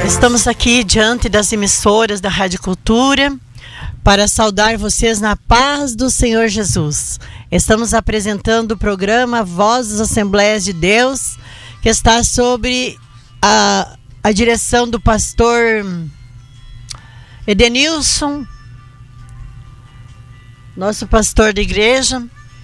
Estamos aqui diante das emissoras da Rádio Cultura para saudar vocês na paz do Senhor Jesus. Estamos apresentando o programa Voz das Assembleias de Deus, que está sob a direção do pastor Edenilson, nosso pastor da igreja.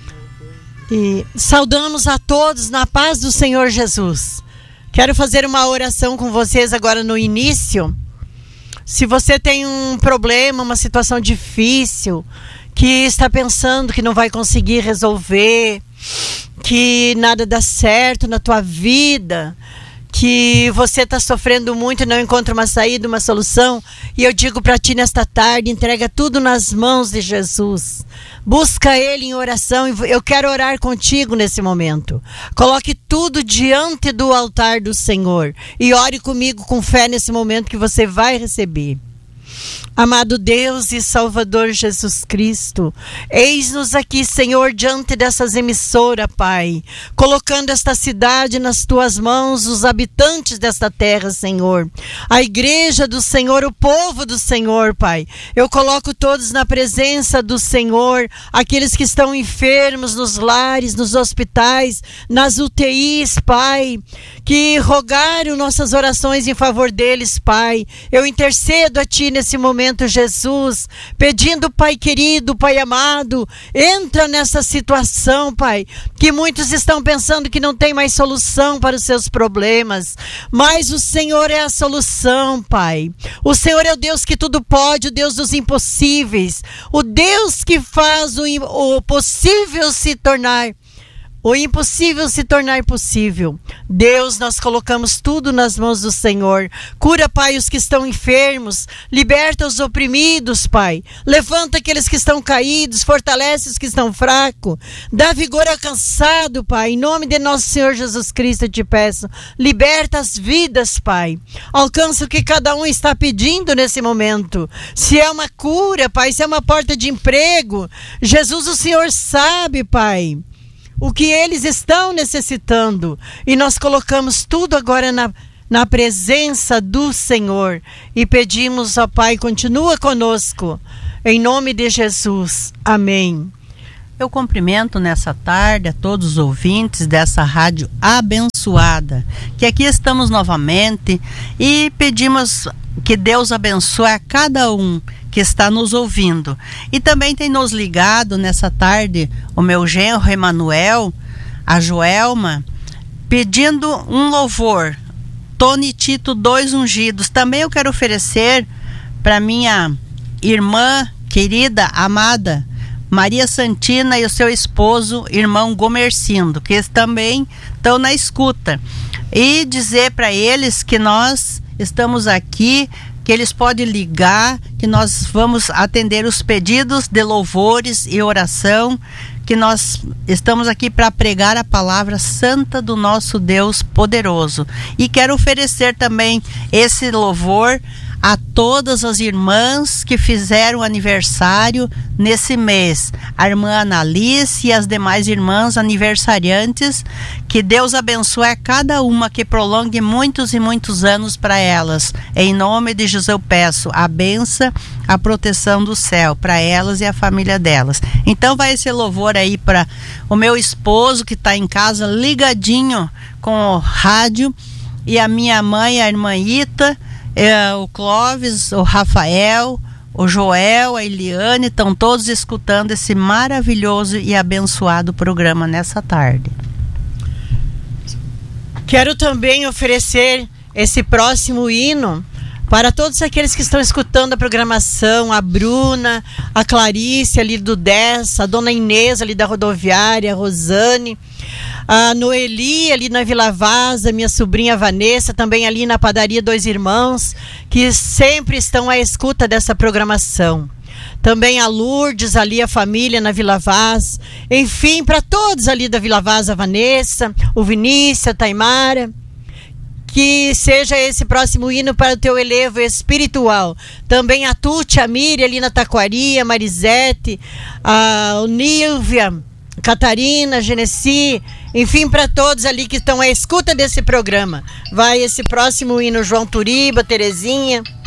E saudamos a todos na paz do Senhor Jesus. Quero fazer uma oração com vocês agora no início. Se você tem um problema, uma situação difícil, que está pensando que não vai conseguir resolver, que nada dá certo na tua vida, que você está sofrendo muito e não encontra uma saída, uma solução, e eu digo para ti nesta tarde, entrega tudo nas mãos de Jesus. Busca Ele em oração, e eu quero orar contigo nesse momento. Coloque tudo diante do altar do Senhor e ore comigo com fé nesse momento que você vai receber. Amado Deus e Salvador Jesus Cristo, eis-nos aqui, Senhor, diante dessas emissoras, Pai, colocando esta cidade nas Tuas mãos, os habitantes desta terra, Senhor, a igreja do Senhor, o povo do Senhor, Pai. Eu coloco todos na presença do Senhor, aqueles que estão enfermos nos lares, nos hospitais, nas UTIs, Pai, que rogaram nossas orações em favor deles, Pai. Eu intercedo a Ti nesse momento, Jesus, pedindo, Pai querido, Pai amado, entra nessa situação, Pai, que muitos estão pensando que não tem mais solução para os seus problemas, mas o Senhor é a solução, Pai. O Senhor é o Deus que tudo pode, o Deus dos impossíveis, o Deus que faz o possível se tornar o impossível se tornar possível. Deus, nós colocamos tudo nas mãos do Senhor. Cura, Pai, os que estão enfermos. Liberta os oprimidos, Pai. Levanta aqueles que estão caídos. Fortalece os que estão fracos. Dá vigor ao cansado, Pai. Em nome de nosso Senhor Jesus Cristo, eu te peço. Liberta as vidas, Pai. Alcança o que cada um está pedindo nesse momento. Se é uma cura, Pai, se é uma porta de emprego. Jesus, o Senhor sabe, Pai, o que eles estão necessitando, e nós colocamos tudo agora na presença do Senhor e pedimos ao Pai, continua conosco, em nome de Jesus, amém. Eu cumprimento nessa tarde a todos os ouvintes dessa rádio abençoada, que aqui estamos novamente e pedimos que Deus abençoe a cada um que está nos ouvindo. E também tem nos ligado nessa tarde o meu genro Emanuel, a Joelma, pedindo um louvor, Tony Tito 2 Ungidos. Também eu quero oferecer para minha irmã querida, amada, Maria Santina, e o seu esposo, irmão Gomercindo, que também estão na escuta. E dizer para eles que nós estamos aqui, que eles podem ligar, que nós vamos atender os pedidos de louvores e oração, que nós estamos aqui para pregar a palavra santa do nosso Deus poderoso. E quero oferecer também esse louvor a todas as irmãs que fizeram aniversário nesse mês, a irmã Analice e as demais irmãs aniversariantes. Que Deus abençoe a cada uma, que prolongue muitos e muitos anos para elas. Em nome de Jesus eu peço a bênção, a proteção do céu para elas e a família delas. Então vai esse louvor aí para o meu esposo, que está em casa ligadinho com o rádio, e a minha mãe, a irmã Ita, o Clóvis, o Rafael, o Joel, a Eliane, estão todos escutando esse maravilhoso e abençoado programa nessa tarde. Quero também oferecer esse próximo hino para todos aqueles que estão escutando a programação, a Bruna, a Clarice ali do 10, a Dona Inês ali da rodoviária, a Rosane, a Noeli ali na Vila Vaza, minha sobrinha Vanessa, também ali na padaria Dois Irmãos, que sempre estão à escuta dessa programação. Também a Lourdes ali, a família na Vila Vaz, enfim, para todos ali da Vila Vaz, a Vanessa, o Vinícius, a Taimara. Que seja esse próximo hino para o teu elevo espiritual. Também a Tuti, a Miriam ali na Taquari, a Marisete, a Nívia, Catarina, Genesi, Enfim, para todos ali que estão à escuta desse programa. Vai esse próximo hino, João Turiba, Terezinha.